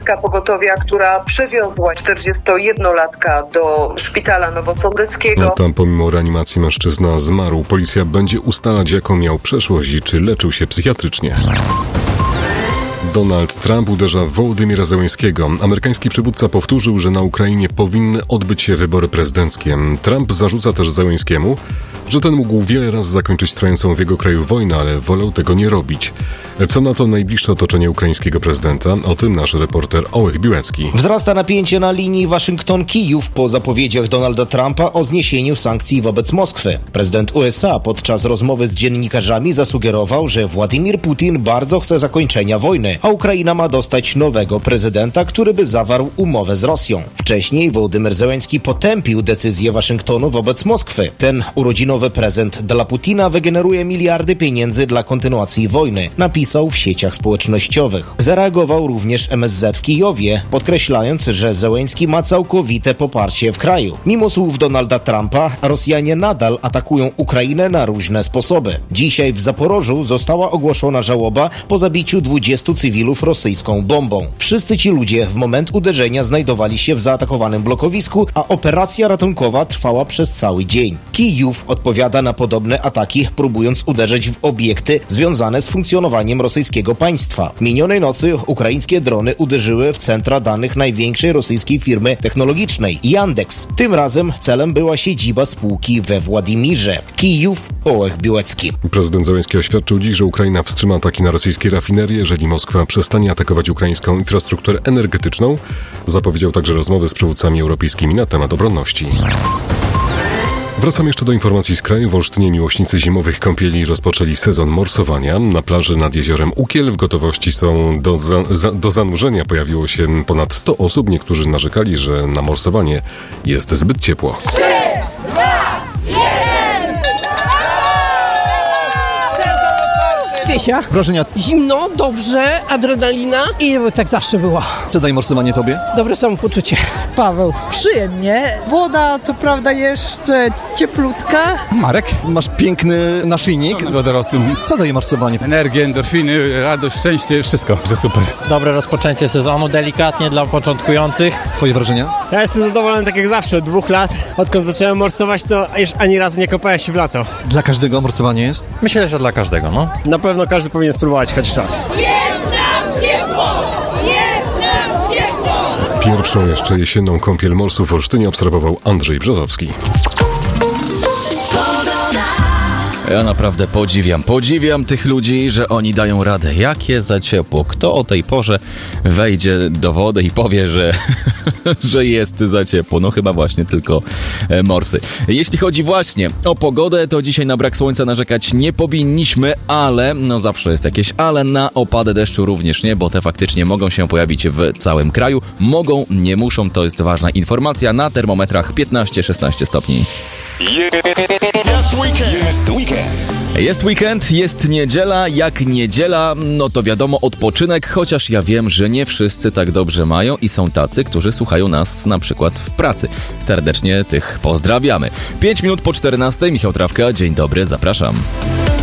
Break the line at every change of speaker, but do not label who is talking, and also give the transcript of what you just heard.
jednostka pogotowia, która przewiozła 41-latka do szpitala nowosądeckiego.
Tam pomimo reanimacji mężczyzna zmarł. Policja będzie ustalać, jaką miał przeszłość i czy leczył się psychiatrycznie. Donald Trump uderza w Wołodymira Zełenskiego. Amerykański przywódca powtórzył, że na Ukrainie powinny odbyć się wybory prezydenckie. Trump zarzuca też Zełenskiemu, że ten mógł wiele razy zakończyć trwającą w jego kraju wojnę, ale wolał tego nie robić. Co na to najbliższe otoczenie ukraińskiego prezydenta? O tym nasz reporter Ołech Biłecki.
Wzrasta napięcie na linii Waszyngton-Kijów po zapowiedziach Donalda Trumpa o zniesieniu sankcji wobec Moskwy. Prezydent USA podczas rozmowy z dziennikarzami zasugerował, że Władimir Putin bardzo chce zakończenia wojny, a Ukraina ma dostać nowego prezydenta, który by zawarł umowę z Rosją. Wcześniej Wołodymyr Zełenski potępił decyzję Waszyngtonu wobec Moskwy. Ten urodzinowy prezent dla Putina wygeneruje miliardy pieniędzy dla kontynuacji wojny, napisał w sieciach społecznościowych. Zareagował również MSZ w Kijowie, podkreślając, że Zełenski ma całkowite poparcie w kraju. Mimo słów Donalda Trumpa, Rosjanie nadal atakują Ukrainę na różne sposoby. Dzisiaj w Zaporożu została ogłoszona żałoba po zabiciu 20 cywilów rosyjską bombą. Wszyscy ci ludzie w moment uderzenia znajdowali się w zaatakowanym blokowisku, a operacja ratunkowa trwała przez cały dzień. Kijów odpowiada na podobne ataki, próbując uderzyć w obiekty związane z funkcjonowaniem rosyjskiego państwa. Minionej nocy ukraińskie drony uderzyły w centra danych największej rosyjskiej firmy technologicznej Yandex. Tym razem celem była siedziba spółki we Władimirze. Kijów, Ołech Biłecki.
Prezydent Zełenski oświadczył dziś, że Ukraina wstrzyma ataki na rosyjskie rafinerie, jeżeli Moskwa przestanie atakować ukraińską infrastrukturę energetyczną. Zapowiedział także rozmowy z przywódcami europejskimi na temat obronności. Wracam jeszcze do informacji z kraju. W Olsztynie miłośnicy zimowych kąpieli rozpoczęli sezon morsowania. Na plaży nad jeziorem Ukiel w gotowości są do zanurzenia. Pojawiło się ponad 100 osób. Niektórzy narzekali, że na morsowanie jest zbyt ciepło.
3, 2, 1.
Wiesia.
Wrażenia?
Zimno, dobrze, adrenalina i tak zawsze było.
Co daje morsowanie tobie?
Dobre samopoczucie.
Paweł. Przyjemnie. Woda to prawda jeszcze cieplutka.
Marek. Masz piękny naszyjnik.
Wodorosty.
Co daje morsowanie?
Energię, endorfiny, radość, szczęście, wszystko, że super.
Dobre rozpoczęcie sezonu, delikatnie dla początkujących.
Twoje wrażenia?
Ja jestem zadowolony tak jak zawsze, od 2 lat. Odkąd zacząłem morsować, to już ani razu nie kąpałem się w lato.
Dla każdego morsowanie jest?
Myślę, że dla każdego, no.
Na pewno każdy powinien spróbować choć raz.
Jest nam ciepło! Jest nam ciepło!
Pierwszą jeszcze jesienną kąpiel morsów w Olsztynie obserwował Andrzej Brzozowski.
Ja naprawdę podziwiam tych ludzi, że oni dają radę. Jakie za ciepło. Kto o tej porze wejdzie do wody i powie, że jest za ciepło? No chyba właśnie tylko morsy. Jeśli chodzi właśnie o pogodę, to dzisiaj na brak słońca narzekać nie powinniśmy, ale, no zawsze jest jakieś ale, na opady deszczu również nie, bo te faktycznie mogą się pojawić w całym kraju. Mogą, nie muszą, to jest ważna informacja. Na termometrach 15-16 stopni. Jest weekend, jest niedziela. Jak niedziela, no to wiadomo, odpoczynek, chociaż ja wiem, że nie wszyscy tak dobrze mają i są tacy, którzy słuchają nas na przykład w pracy. Serdecznie tych pozdrawiamy. 5 minut po 14, Michał Trawka, dzień dobry, zapraszam.